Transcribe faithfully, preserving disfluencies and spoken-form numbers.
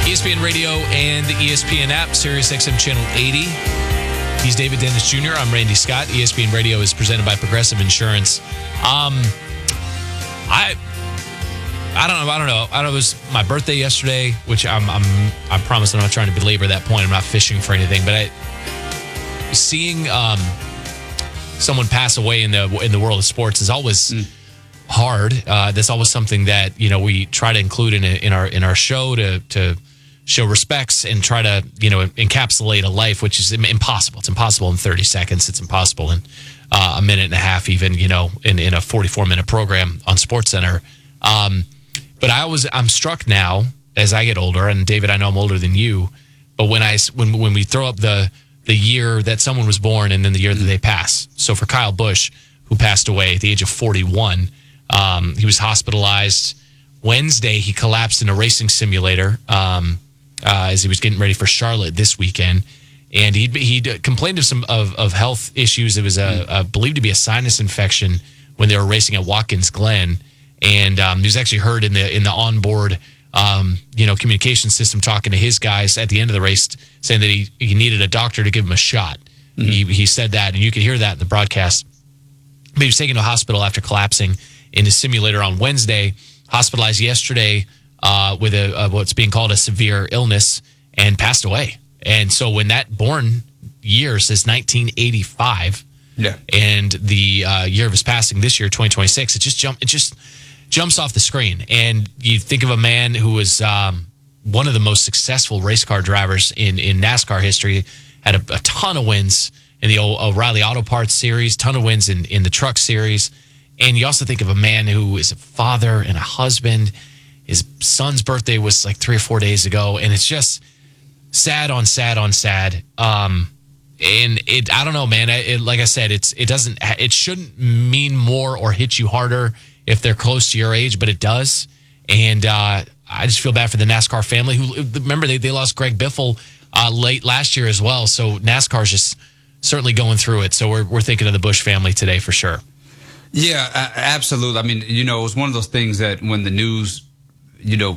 E S P N Radio and the E S P N app, Sirius X M Channel eighty. He's David Dennis Junior I'm Randy Scott. E S P N Radio is presented by Progressive Insurance. Um, I, I don't know. I don't know. I don't know. It was my birthday yesterday, which I'm, I'm, I promise I'm not trying to belabor that point. I'm not fishing for anything, but I, seeing um, someone pass away in the in the world of sports is always mm. hard. Uh, that's always something that you know we try to include in a, in our in our show to to. show respects and try to, you know, encapsulate a life, which is impossible. It's impossible in thirty seconds. It's impossible in uh, a minute and a half, even, you know, in, in a forty-four minute program on SportsCenter. Um, but I was, I'm struck now as I get older, and David, I know I'm older than you, but when I, when, when we throw up the, the year that someone was born and then the year that they pass. So for Kyle Busch, who passed away at the age of forty-one, um, he was hospitalized Wednesday. He collapsed in a racing simulator, um, Uh, as he was getting ready for Charlotte this weekend, and he he complained of some of, of health issues. It was a, a believed to be a sinus infection when they were racing at Watkins Glen, and um, he was actually heard in the in the onboard um, you know communication system talking to his guys at the end of the race, saying that he, he needed a doctor to give him a shot. Mm-hmm. He he said that, and you could hear that in the broadcast. But he was taken to the hospital after collapsing in his simulator on Wednesday. Hospitalized yesterday. Uh, with a, a what's being called a severe illness, and passed away. And so when that born year says nineteen eighty-five, yeah, and the uh, year of his passing this year, twenty twenty-six, it just jump it just jumps off the screen. And you think of a man who was um, one of the most successful race car drivers in in NASCAR history, had a, a ton of wins in the O'Reilly Auto Parts series, ton of wins in in the Truck series, and you also think of a man who is a father and a husband. His son's birthday was like three or four days ago, and it's just sad on sad on sad. Um, and it, I don't know, man. It, like I said, it's it doesn't, it shouldn't mean more or hit you harder if they're close to your age, but it does. And uh, I just feel bad for the NASCAR family. Who remember they they lost Greg Biffle uh, late last year as well. So NASCAR's just certainly going through it. So we're we're thinking of the Busch family today for sure. Yeah, absolutely. I mean, you know, it was one of those things that when the news, you know,